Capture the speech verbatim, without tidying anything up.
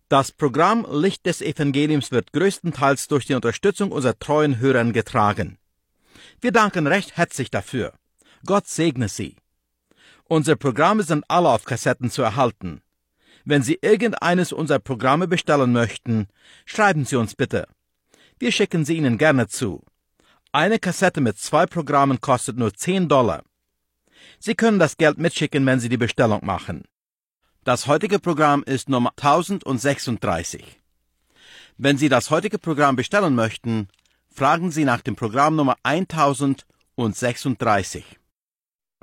Das Programm Licht des Evangeliums wird größtenteils durch die Unterstützung unserer treuen Hörer getragen. Wir danken recht herzlich dafür. Gott segne Sie. Unsere Programme sind alle auf Kassetten zu erhalten. Wenn Sie irgendeines unserer Programme bestellen möchten, schreiben Sie uns bitte. Wir schicken sie Ihnen gerne zu. Eine Kassette mit zwei Programmen kostet nur zehn Dollar. Sie können das Geld mitschicken, wenn Sie die Bestellung machen. Das heutige Programm ist Nummer tausendsechsunddreißig. Wenn Sie das heutige Programm bestellen möchten, fragen Sie nach dem Programm Nummer tausendsechsunddreißig.